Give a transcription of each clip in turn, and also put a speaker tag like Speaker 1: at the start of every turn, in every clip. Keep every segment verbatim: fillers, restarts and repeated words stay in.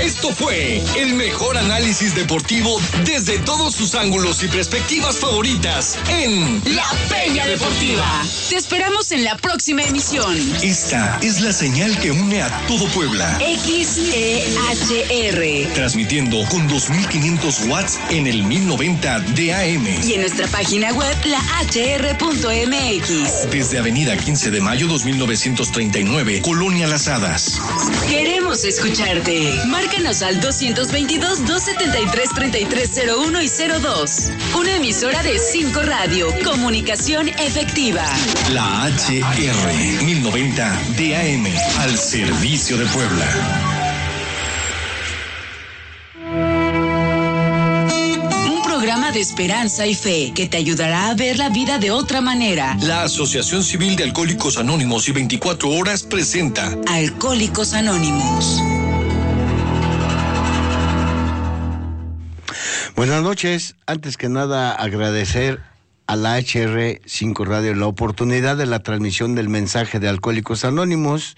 Speaker 1: Esto fue el mejor análisis deportivo desde todos sus ángulos y perspectivas favoritas en La Peña Deportiva.
Speaker 2: Te esperamos en la próxima emisión.
Speaker 1: Esta es la señal que une a todo Puebla.
Speaker 2: X E H R.
Speaker 1: Transmitiendo con dos mil quinientos watts en el mil noventa de A M.
Speaker 2: Y en nuestra página web, la h r punto m x.
Speaker 1: Desde Avenida quince de mayo dos mil novecientos treinta y nueve, Colonia Las Hadas.
Speaker 2: Queremos escucharte. Márcanos al doscientos veintidós, doscientos setenta y tres, treinta y tres cero uno y cero dos. Una emisora de cinco Radio. Comunicación efectiva.
Speaker 1: La H R mil noventa de A M. Al servicio de Puebla.
Speaker 2: De esperanza y fe que te ayudará a ver la vida de otra manera.
Speaker 1: La Asociación Civil de Alcohólicos Anónimos y veinticuatro horas presenta
Speaker 2: Alcohólicos Anónimos.
Speaker 3: Buenas noches. Antes que nada, agradecer a la H R cinco Radio la oportunidad de la transmisión del mensaje de Alcohólicos Anónimos.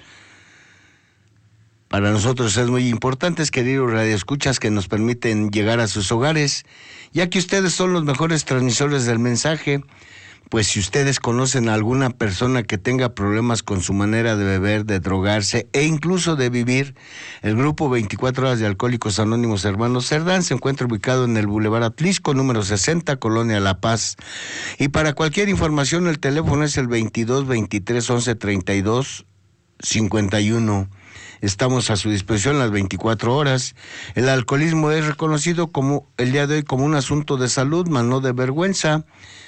Speaker 3: Para nosotros es muy importante, queridos radioescuchas, que nos permiten llegar a sus hogares, ya que ustedes son los mejores transmisores del mensaje. Pues si ustedes conocen a alguna persona que tenga problemas con su manera de beber, de drogarse e incluso de vivir, el grupo veinticuatro horas de Alcohólicos Anónimos Hermanos Cerdán se encuentra ubicado en el Boulevard Atlisco, número sesenta, Colonia La Paz. Y para cualquier información, el teléfono es el veintidós, veintitrés, once, treinta y dos, cincuenta y uno. Estamos a su disposición las veinticuatro horas. El alcoholismo es reconocido como el día de hoy como un asunto de salud, más no de vergüenza,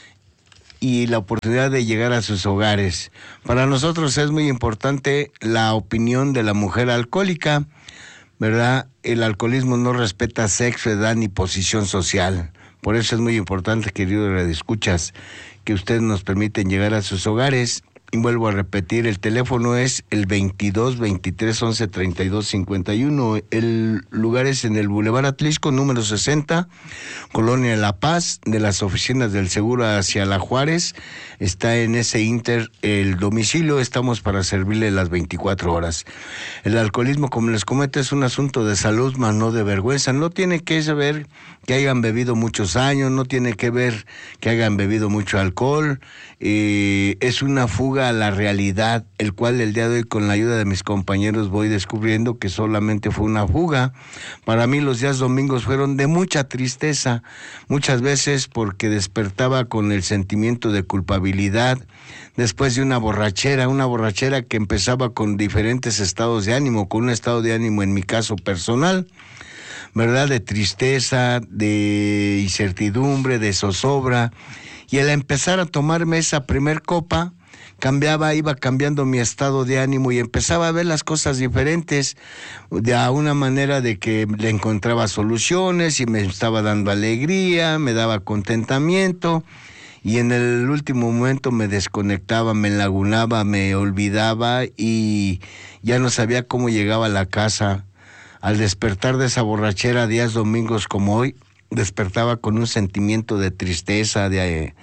Speaker 3: y la oportunidad de llegar a sus hogares. Para nosotros es muy importante la opinión de la mujer alcohólica, ¿verdad? El alcoholismo no respeta sexo, edad ni posición social. Por eso es muy importante, queridos radioescuchas, que ustedes nos permiten llegar a sus hogares. Y vuelvo a repetir, el teléfono es el veintidós, veintitrés, once, treinta y dos, cincuenta y uno. El lugar es en el Boulevard Atlisco, número sesenta, Colonia La Paz, de las oficinas del Seguro hacia La Juárez. Está en ese inter el domicilio, estamos para servirle las veinticuatro horas. El alcoholismo, como les comento, es un asunto de salud, más no de vergüenza. No tiene que ver que hayan bebido muchos años, no tiene que ver que hayan bebido mucho alcohol. Eh, es una fuga a la realidad, el cual el día de hoy, con la ayuda de mis compañeros, voy descubriendo que solamente fue una fuga. Para mí los días domingos fueron de mucha tristeza, muchas veces porque despertaba con el sentimiento de culpabilidad después de una borrachera, una borrachera que empezaba con diferentes estados de ánimo, con un estado de ánimo en mi caso personal, ¿verdad? De tristeza, de incertidumbre, de zozobra. Y al empezar a tomarme esa primer copa, cambiaba, iba cambiando mi estado de ánimo y empezaba a ver las cosas diferentes, de a una manera de que le encontraba soluciones y me estaba dando alegría, me daba contentamiento, y en el último momento me desconectaba, me enlagunaba, me olvidaba y ya no sabía cómo llegaba a la casa. Al despertar de esa borrachera días domingos como hoy, despertaba con un sentimiento de tristeza, de,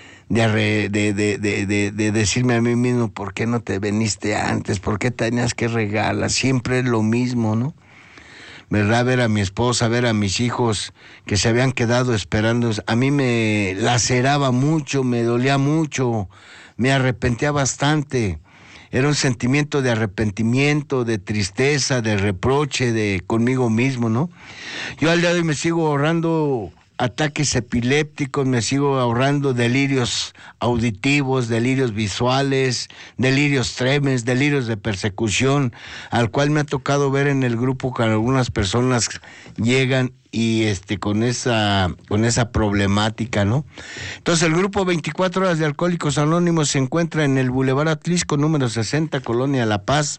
Speaker 3: de, de, de, de, de, de decirme a mí mismo, ¿por qué no te viniste antes? ¿Por qué tenías que regalar? Siempre es lo mismo, ¿no? ¿Verdad? Ver a mi esposa, ver a mis hijos que se habían quedado esperando. A mí me laceraba mucho, me dolía mucho, me arrepentía bastante. Era un sentimiento de arrepentimiento, de tristeza, de reproche de conmigo mismo, ¿no? Yo al día de hoy me sigo ahorrando ataques epilépticos, me sigo ahorrando delirios auditivos, delirios visuales, delirios tremes, delirios de persecución, al cual me ha tocado ver en el grupo que algunas personas llegan y este con esa con esa problemática, ¿no? Entonces el grupo veinticuatro horas de Alcohólicos Anónimos se encuentra en el Boulevard Atlisco, número sesenta, Colonia La Paz.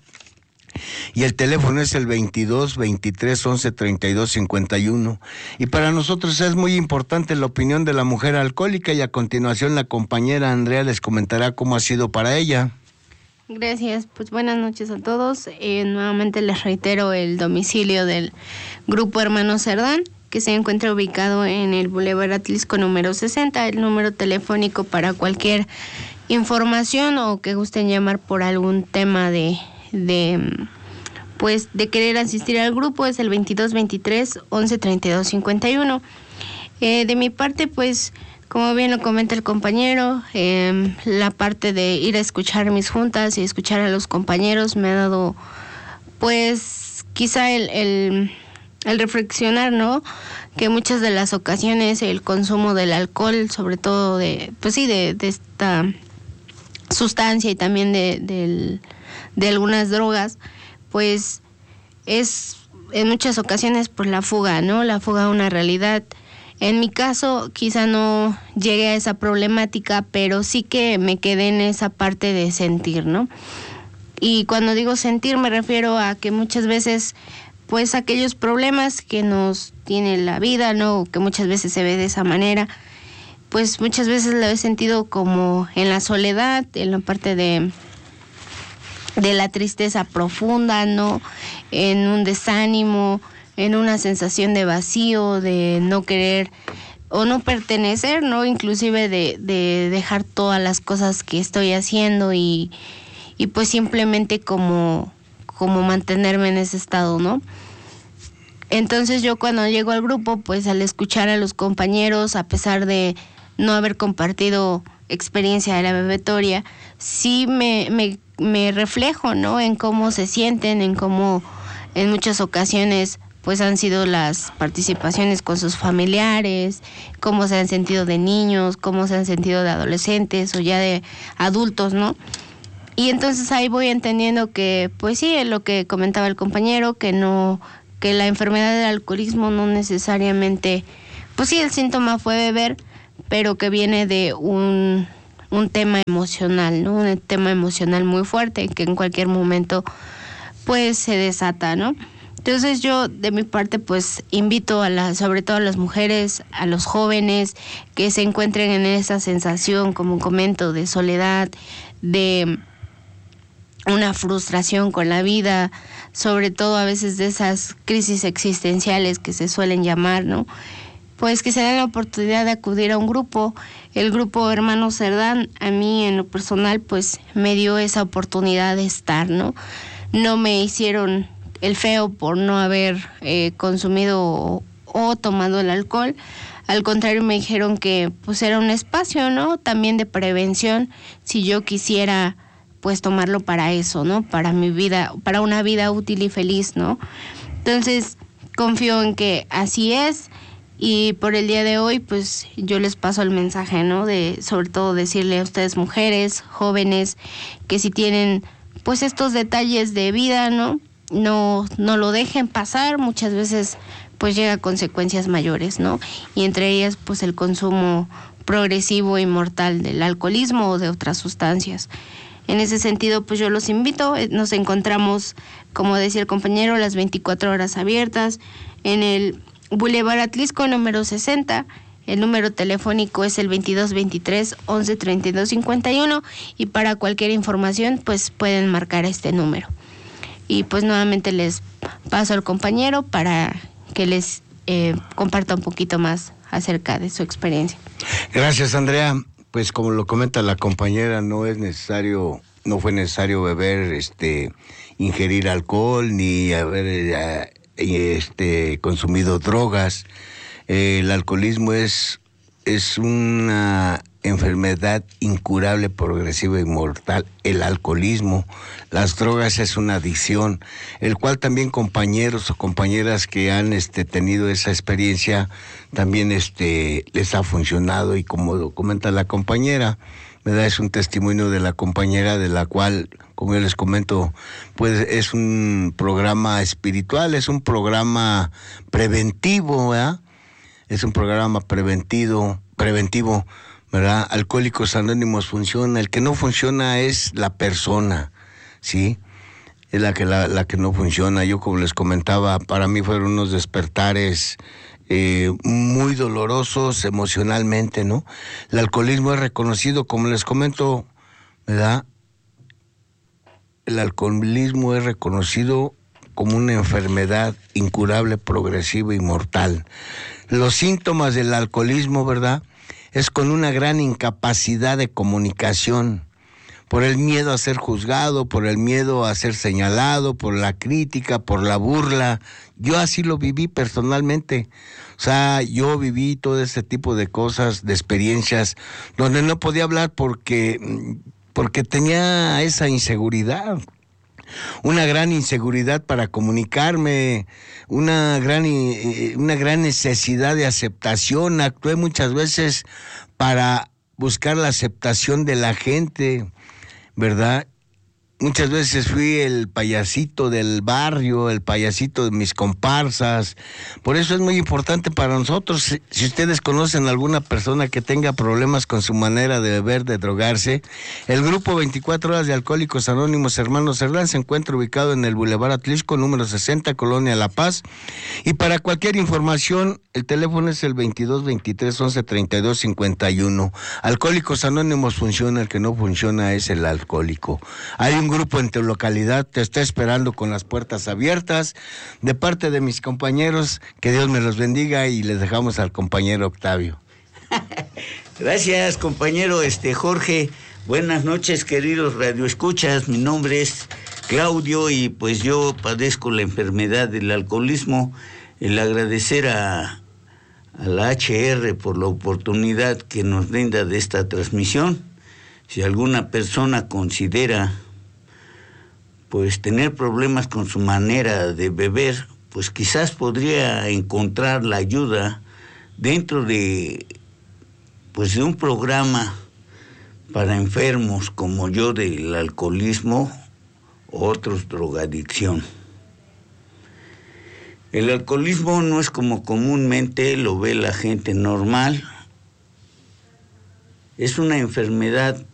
Speaker 3: Y el teléfono es el veintidós, veintitrés, once, treinta y dos, cincuenta y uno. Y para nosotros es muy importante la opinión de la mujer alcohólica, y a continuación la compañera Andrea les comentará cómo ha sido para ella.
Speaker 4: Gracias, pues buenas noches a todos. Eh, nuevamente les reitero el domicilio del Grupo Hermanos Cerdán, que se encuentra ubicado en el Boulevard Atlisco número sesenta. El número telefónico para cualquier información o que gusten llamar por algún tema de... de pues de querer asistir al grupo es el veintidós veintitrés once treinta y dos cincuenta y uno. Eh, de mi parte, pues, como bien lo comenta el compañero, eh, la parte de ir a escuchar mis juntas y escuchar a los compañeros me ha dado, pues, quizá el, el, el reflexionar, ¿no? Que muchas de las ocasiones el consumo del alcohol, sobre todo de, pues sí, de, de esta sustancia y también de, de, de algunas drogas, pues es en muchas ocasiones por la fuga, ¿no? La fuga a una realidad. En mi caso, quizá no llegué a esa problemática, pero sí que me quedé en esa parte de sentir, ¿no? Y cuando digo sentir me refiero a que muchas veces, pues aquellos problemas que nos tiene la vida, ¿no? Que muchas veces se ve de esa manera, pues muchas veces lo he sentido como en la soledad, en la parte de de la tristeza profunda, ¿no? En un desánimo, en una sensación de vacío, de no querer o no pertenecer, ¿no? Inclusive de, de dejar todas las cosas que estoy haciendo y, y pues simplemente como, como mantenerme en ese estado, ¿no? Entonces yo cuando llego al grupo, pues al escuchar a los compañeros, a pesar de no haber compartido experiencia de la bebetoria, sí me, me, me reflejo, ¿no? En cómo se sienten, en cómo en muchas ocasiones pues han sido las participaciones con sus familiares, cómo se han sentido de niños, cómo se han sentido de adolescentes o ya de adultos, ¿no? Y entonces ahí voy entendiendo que, pues sí, es lo que comentaba el compañero, que no, que la enfermedad del alcoholismo no necesariamente, pues sí, el síntoma fue beber, pero que viene de un, un tema emocional, ¿no? Un tema emocional muy fuerte que en cualquier momento pues se desata, ¿no? Entonces yo de mi parte pues invito a las, sobre todo a las mujeres, a los jóvenes que se encuentren en esa sensación, como comento, de soledad, de una frustración con la vida, sobre todo a veces de esas crisis existenciales que se suelen llamar, ¿no? Pues que se den la oportunidad de acudir a un grupo. El grupo Hermanos Cerdán, a mí en lo personal, pues me dio esa oportunidad de estar, ¿no? No me hicieron el feo por no haber eh, consumido o, o tomado el alcohol. Al contrario, me dijeron que pues era un espacio, ¿no? También de prevención, si yo quisiera pues tomarlo para eso, ¿no? Para mi vida, para una vida útil y feliz, ¿no? Entonces, confío en que así es. Y por el día de hoy, pues yo les paso el mensaje, ¿no? De sobre todo decirle a ustedes, mujeres, jóvenes, que si tienen pues estos detalles de vida, ¿no? No, no lo dejen pasar. Muchas veces pues llega a consecuencias mayores, ¿no? Y entre ellas pues el consumo progresivo y mortal del alcoholismo o de otras sustancias. En ese sentido, pues yo los invito, nos encontramos, como decía el compañero, las veinticuatro horas abiertas en el Boulevard Atlisco número sesenta. El número telefónico es el veintidós veintitrés once treinta y dos cincuenta y uno y para cualquier información pues pueden marcar este número. Y pues nuevamente les paso al compañero para que les eh, comparta un poquito más acerca de su experiencia.
Speaker 3: Gracias, Andrea. Pues como lo comenta la compañera, no es necesario, no fue necesario beber, este, ingerir alcohol ni haber eh, este, consumido drogas. Eh, el alcoholismo es, es una enfermedad incurable, progresiva y mortal. El alcoholismo, las drogas es una adicción, el cual también compañeros o compañeras que han este, tenido esa experiencia también este, les ha funcionado, y como comenta la compañera, ¿verdad? Es un testimonio de la compañera, de la cual, como yo les comento, pues es un programa espiritual, es un programa preventivo, ¿verdad? Es un programa preventivo, preventivo, ¿verdad? Alcohólicos Anónimos funciona. El que no funciona es la persona, ¿sí? Es la que, la, la que no funciona. Yo, como les comentaba, para mí fueron unos despertares eh, muy dolorosos emocionalmente, ¿no? El alcoholismo es reconocido, como les comento, ¿verdad? El alcoholismo es reconocido como una enfermedad incurable, progresiva y mortal. Los síntomas del alcoholismo, ¿verdad?, es con una gran incapacidad de comunicación, por el miedo a ser juzgado, por el miedo a ser señalado, por la crítica, por la burla. Yo así lo viví personalmente. O sea, yo viví todo ese tipo de cosas, de experiencias, donde no podía hablar porque, porque tenía esa inseguridad. Una gran inseguridad para comunicarme, una gran, una gran necesidad de aceptación. Actué muchas veces para buscar la aceptación de la gente, ¿verdad? Muchas veces fui el payasito del barrio, el payasito de mis comparsas. Por eso es muy importante para nosotros, si ustedes conocen a alguna persona que tenga problemas con su manera de beber, de drogarse, el grupo veinticuatro horas de Alcohólicos Anónimos Hermanos Cerdán se encuentra ubicado en el Boulevard Atlisco, número sesenta, Colonia La Paz. Y para cualquier información, el teléfono es el veintidós veintitrés once treinta y dos cincuenta y uno. Alcohólicos Anónimos funciona, el que no funciona es el alcohólico. Hay un grupo en tu localidad, te está esperando con las puertas abiertas. De parte de mis compañeros, que Dios me los bendiga, y les dejamos al compañero Octavio.
Speaker 5: Gracias, compañero este Jorge. Buenas noches, queridos radioescuchas. Mi nombre es Claudio y pues yo padezco la enfermedad del alcoholismo. El agradecer a, a la H R por la oportunidad que nos brinda de esta transmisión. Si alguna persona considera pues tener problemas con su manera de beber, pues quizás podría encontrar la ayuda dentro de pues de un programa para enfermos como yo del alcoholismo o otros drogadicción. El alcoholismo no es como comúnmente lo ve la gente normal. Es una enfermedad